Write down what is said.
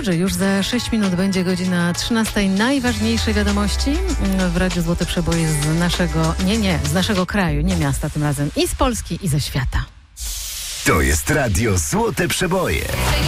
dobrze, już za 6 minut będzie godzina 13. Najważniejsze wiadomości w Radiu Złote Przeboje z naszego kraju, nie miasta tym razem, i z Polski, i ze świata. To jest Radio Złote Przeboje.